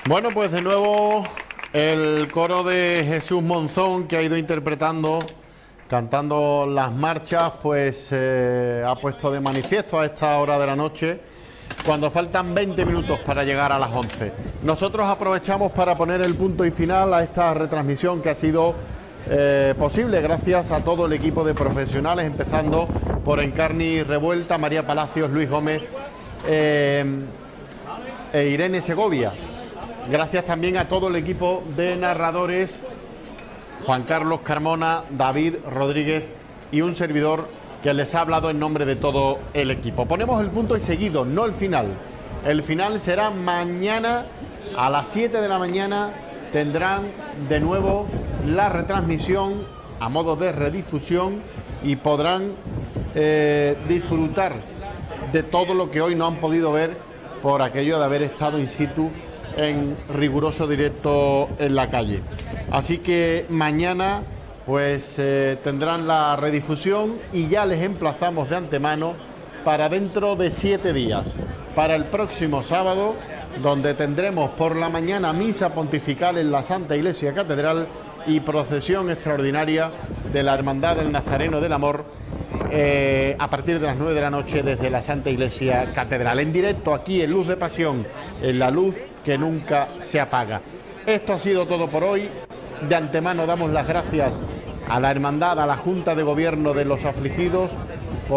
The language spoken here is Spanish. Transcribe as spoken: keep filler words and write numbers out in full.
Bueno, pues de nuevo el coro de Jesús Monzón, que ha ido interpretando, cantando las marchas, pues eh, ha puesto de manifiesto a esta hora de la noche, cuando faltan veinte minutos para llegar a las once. Nosotros aprovechamos para poner el punto y final a esta retransmisión que ha sido eh, posible gracias a todo el equipo de profesionales, empezando por Encarni Revuelta, María Palacios, Luis Gómez eh, e Irene Segovia. Gracias también a todo el equipo de narradores, Juan Carlos Carmona, David Rodríguez y un servidor que les ha hablado en nombre de todo el equipo. Ponemos el punto y seguido, no el final. El final será mañana a las siete de la mañana. Tendrán de nuevo la retransmisión a modo de redifusión y podrán eh, disfrutar de todo lo que hoy no han podido ver por aquello de haber estado in situ en riguroso directo en la calle. Así que mañana pues eh, tendrán la redifusión y ya les emplazamos de antemano para dentro de siete días, para el próximo sábado, donde tendremos por la mañana misa pontifical en la Santa Iglesia Catedral y procesión extraordinaria de la Hermandad del Nazareno del Amor eh, a partir de las nueve de la noche desde la Santa Iglesia Catedral, en directo aquí en Luz de Pasión, en la luz que nunca se apaga. Esto ha sido todo por hoy. De antemano damos las gracias a la Hermandad, a la Junta de Gobierno de los Afligidos,